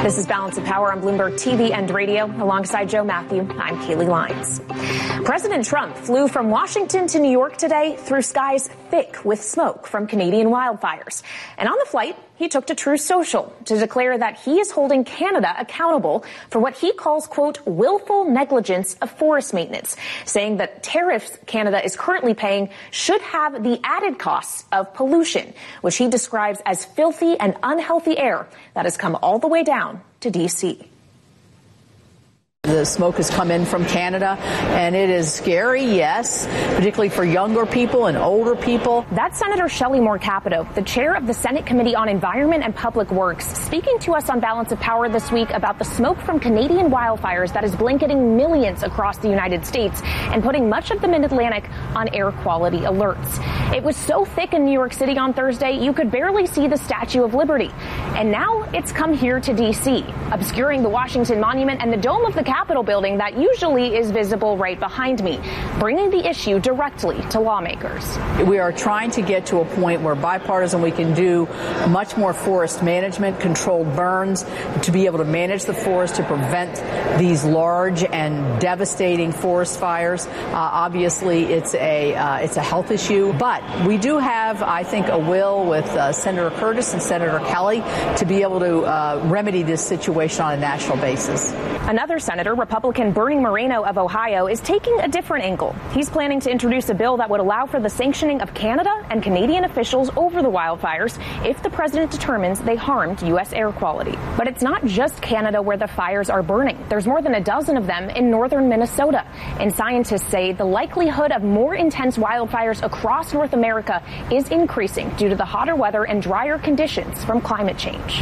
This is Balance of Power on Bloomberg TV and radio. Alongside Joe Matthew, I'm Kaylee Lyons. President Trump flew from Washington to New York today through skies thick with smoke from Canadian wildfires. And on the flight, he took to Truth Social to declare that he is holding Canada accountable for what he calls, quote, willful negligence of forest maintenance, saying that tariffs Canada is currently paying should have the added costs of pollution, which he describes as filthy and unhealthy air that has come all the way down to D.C. The smoke has come in from Canada, and it is scary, yes, particularly for younger people and older people. That's Senator Shelley Moore Capito, the chair of the Senate Committee on Environment and Public Works, speaking to us on Balance of Power this week about the smoke from Canadian wildfires that is blanketing millions across the United States and putting much of the Mid-Atlantic on air quality alerts. It was so thick in New York City on Thursday, you could barely see the Statue of Liberty. And now it's come here to D.C., obscuring the Washington Monument and the dome of the Capitol building that usually is visible right behind me, bringing the issue directly to lawmakers. We are trying to get to a point where bipartisan we can do much more forest management, controlled burns, to be able to manage the forest to prevent these large and devastating forest fires. Obviously, it's a health issue, but we do have, I think, a will with Senator Curtis and Senator Kelly to be able to remedy this situation on a national basis. Another senator, Republican Bernie Moreno of Ohio, is taking a different angle. He's planning to introduce a bill that would allow for the sanctioning of Canada and Canadian officials over the wildfires if the president determines they harmed U.S. air quality. But it's not just Canada where the fires are burning. There's more than a dozen of them in northern Minnesota. And scientists say the likelihood of more intense wildfires across North America is increasing due to the hotter weather and drier conditions from climate change.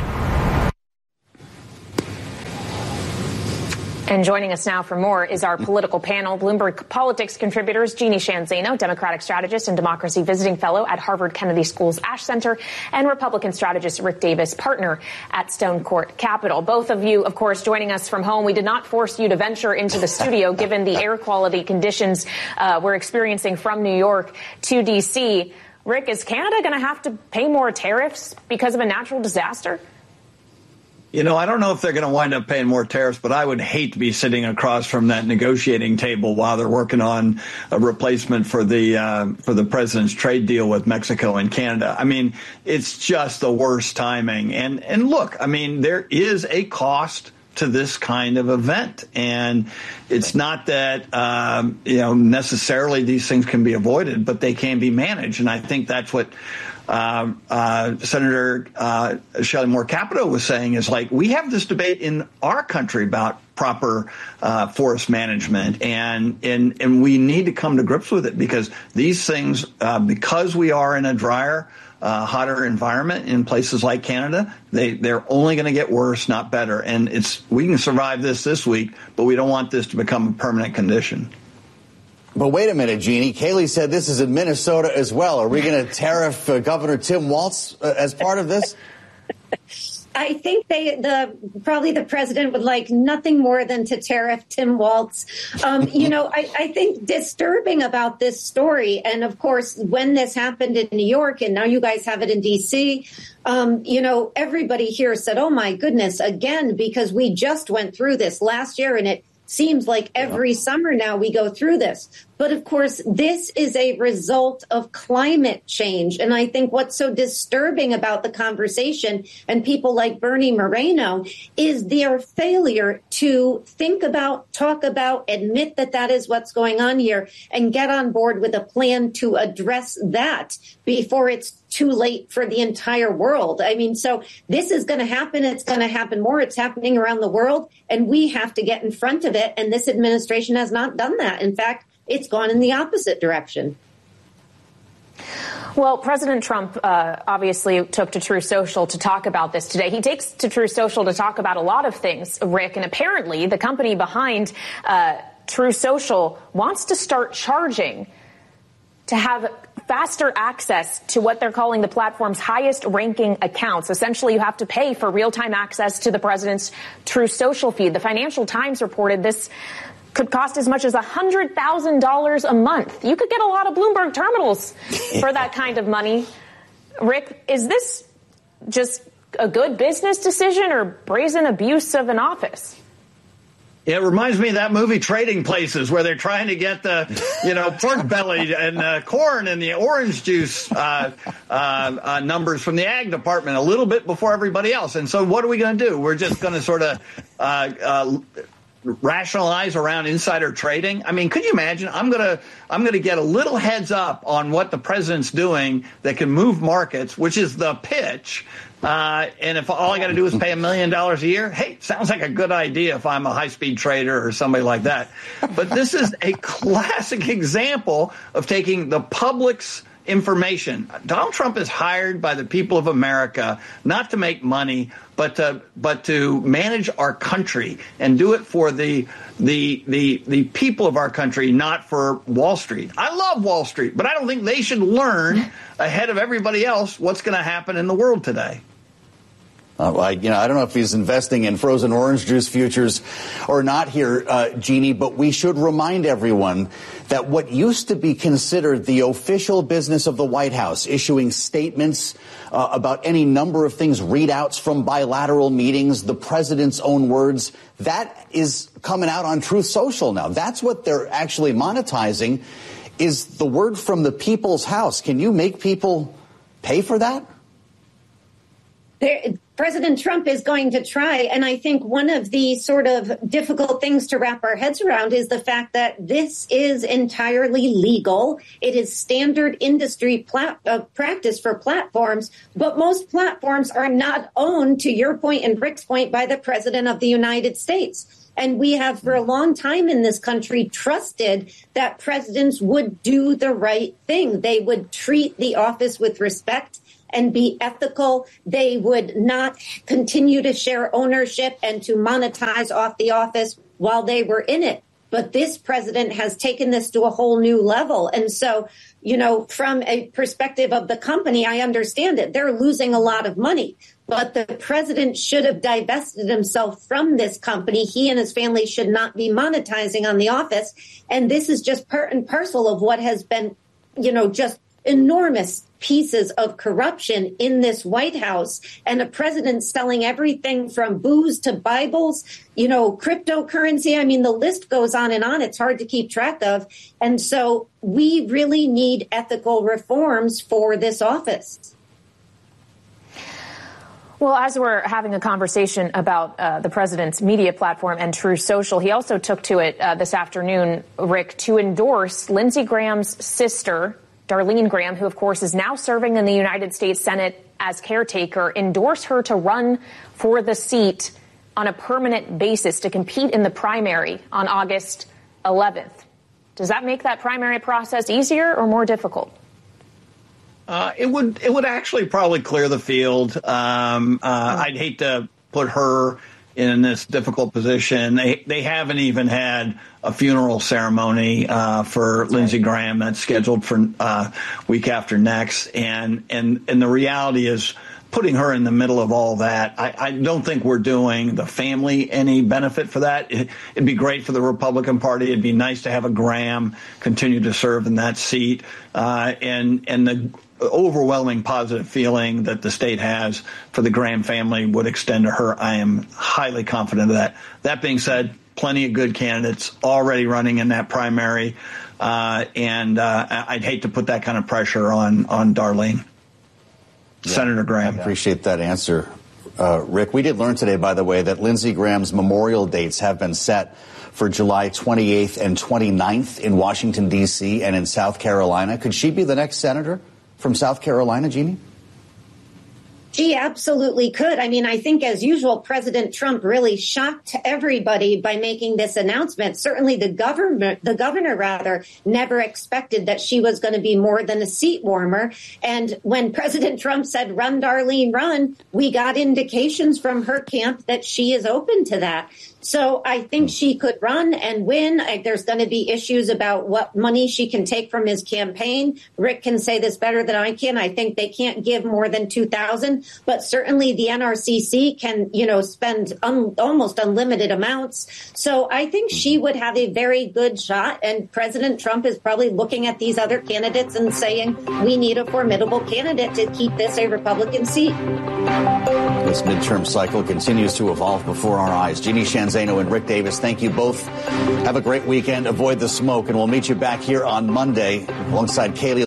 And joining us now for more is our political panel, Bloomberg Politics contributors Jeannie Sheehan Zaino, Democratic strategist and democracy visiting fellow at Harvard Kennedy School's Ash Center, and Republican strategist Rick Davis, partner at Stone Court Capital. Both of you, of course, joining us from home. We did not force you to venture into the studio, given the air quality conditions we're experiencing from New York to D.C. Rick, is Canada going to have to pay more tariffs because of a natural disaster? You know, I don't know if they're going to wind up paying more tariffs, but I would hate to be sitting across from that negotiating table while they're working on a replacement for the president's trade deal with Mexico and Canada. I mean, it's just the worst timing. And look, I mean, there is a cost to this kind of event. And it's not that, necessarily these things can be avoided, but they can be managed. And I think that's what Senator Shelley Moore Capito was saying is, like, we have this debate in our country about proper forest management, and we need to come to grips with it, because these things, because we are in a drier, hotter environment in places like Canada, they're only going to get worse, not better. And we can survive this week, but we don't want this to become a permanent condition. But wait a minute, Jeannie. Kaylee said this is in Minnesota as well. Are we going to tariff Governor Tim Walz as part of this? I think probably the president would like nothing more than to tariff Tim Walz. I think disturbing about this story, and of course, when this happened in New York, and now you guys have it in D.C., everybody here said, oh, my goodness, again, because we just went through this last year, and it seems like every summer now we go through this. But of course, this is a result of climate change. And I think what's so disturbing about the conversation and people like Bernie Moreno is their failure to think about, talk about, admit that that is what's going on here, and get on board with a plan to address that before it's too late for the entire world. I mean, so this is going to happen. It's going to happen more. It's happening around the world, and we have to get in front of it. And this administration has not done that. In fact, it's gone in the opposite direction. Well, President Trump obviously took to Truth Social to talk about this today. He takes to Truth Social to talk about a lot of things, Rick, and apparently the company behind Truth Social wants to start charging to have faster access to what they're calling the platform's highest ranking accounts. Essentially, you have to pay for real-time access to the president's Truth Social feed. The Financial Times reported this could cost as much as $100,000 a month. You could get a lot of Bloomberg terminals for that kind of money. Rick, is this just a good business decision or brazen abuse of an office? It reminds me of that movie Trading Places, where they're trying to get the, pork belly and corn and the orange juice numbers from the ag department a little bit before everybody else. And so what are we going to do? We're just going to sort of rationalize around insider trading. I mean, could you imagine? I'm gonna get a little heads up on what the president's doing that can move markets, which is the pitch. And if all I got to do is pay $1 million a year, hey, sounds like a good idea if I'm a high-speed trader or somebody like that. But this is a classic example of taking the public's information. Donald Trump is hired by the people of America not to make money, but to manage our country and do it for the people of our country, not for Wall Street. I love Wall Street, but I don't think they should learn ahead of everybody else what's going to happen in the world today. I don't know if he's investing in frozen orange juice futures or not here, Jeannie, but we should remind everyone that what used to be considered the official business of the White House, issuing statements about any number of things, readouts from bilateral meetings, the president's own words, that is coming out on Truth Social now. That's what they're actually monetizing, is the word from the people's house. Can you make people pay for that? President Trump is going to try. And I think one of the sort of difficult things to wrap our heads around is the fact that this is entirely legal. It is standard industry practice for platforms. But most platforms are not owned, to your point and Rick's point, by the president of the United States. And we have for a long time in this country trusted that presidents would do the right thing. They would treat the office with respect and be ethical. They would not continue to share ownership and to monetize off the office while they were in it. But this president has taken this to a whole new level. And so, from a perspective of the company, I understand it. They're losing a lot of money. But the president should have divested himself from this company. He and his family should not be monetizing on the office. And this is just part and parcel of what has been, just enormous pieces of corruption in this White House, and a president selling everything from booze to Bibles, cryptocurrency. I mean, the list goes on and on. It's hard to keep track of. And so we really need ethical reforms for this office. Well, as we're having a conversation about the president's media platform and Truth Social, he also took to it this afternoon, Rick, to endorse Lindsey Graham's sister, Darlene Graham, who, of course, is now serving in the United States Senate as caretaker, endorse her to run for the seat on a permanent basis to compete in the primary on August 11th. Does that make that primary process easier or more difficult? It would actually probably clear the field. I'd hate to put her in this difficult position. They haven't even had a funeral ceremony for Lindsey Graham that's scheduled for week after next, and the reality is, putting her in the middle of all that, I don't think we're doing the family any benefit for that. It'd be great for the Republican Party. It'd be nice to have a Graham continue to serve in that seat, and the overwhelming positive feeling that the state has for the Graham family would extend to her. I am highly confident of that. That being said, plenty of good candidates already running in that primary, and I'd hate to put that kind of pressure on Darlene. Yeah, Senator Graham. I appreciate that answer, Rick. We did learn today, by the way, that Lindsey Graham's memorial dates have been set for July 28th and 29th in Washington, D.C. and in South Carolina. Could she be the next senator from South Carolina, Jeannie? She absolutely could. I mean, I think, as usual, President Trump really shocked everybody by making this announcement. Certainly the governor never expected that she was going to be more than a seat warmer. And when President Trump said, "Run, Darlene, run," we got indications from her camp that she is open to that. So I think she could run and win. There's going to be issues about what money she can take from his campaign. Rick can say this better than I can. I think they can't give more than $2,000, but certainly the NRCC can, spend almost unlimited amounts. So I think she would have a very good shot. And President Trump is probably looking at these other candidates and saying, we need a formidable candidate to keep this a Republican seat. This midterm cycle continues to evolve before our eyes. Jeannie Sheehan Zaino and Rick Davis, thank you both. Have a great weekend. Avoid the smoke, and we'll meet you back here on Monday alongside Kaylee